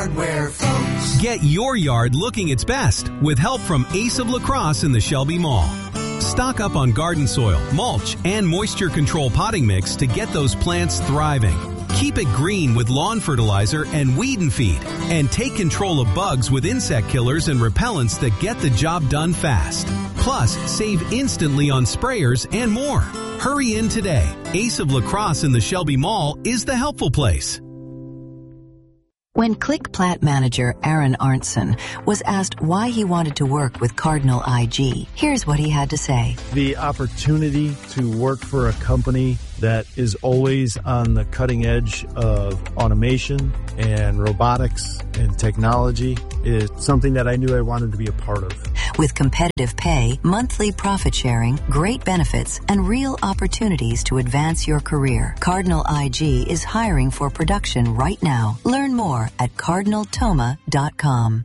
Hardware, folks. Get your yard looking its best with help from Ace of La Crosse in the Shelby Mall. Stock up on garden soil, mulch, and moisture control potting mix to get those plants thriving. Keep it green with lawn fertilizer and weed and feed. And take control of bugs with insect killers and repellents that get the job done fast. Plus, save instantly on sprayers and more. Hurry in today. Ace of La Crosse in the Shelby Mall is the helpful place. When Click Plat manager Aaron Arntzen was asked why he wanted to work with Cardinal IG, here's what he had to say. The opportunity to work for a company that is always on the cutting edge of automation and robotics and technology is something that I knew I wanted to be a part of. With competitive pay, monthly profit sharing, great benefits, and real opportunities to advance your career, Cardinal IG is hiring for production right now. Learn more at cardinaltoma.com.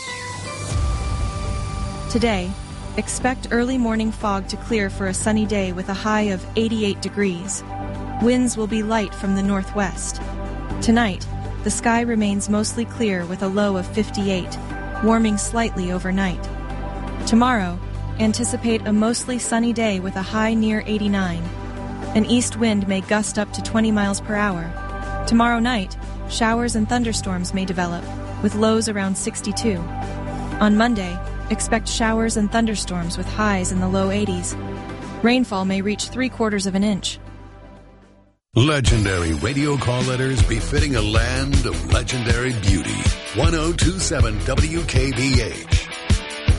Today, expect early morning fog to clear for a sunny day with a high of 88 degrees. Winds will be light from the northwest. Tonight, the sky remains mostly clear with a low of 58, warming slightly overnight. Tomorrow, anticipate a mostly sunny day with a high near 89. An east wind may gust up to 20 miles per hour. Tomorrow night, showers and thunderstorms may develop, with lows around 62. On Monday, expect showers and thunderstorms with highs in the low 80s. Rainfall may reach 3/4 of an inch. Legendary radio call letters befitting a land of legendary beauty. 1027 WKBH.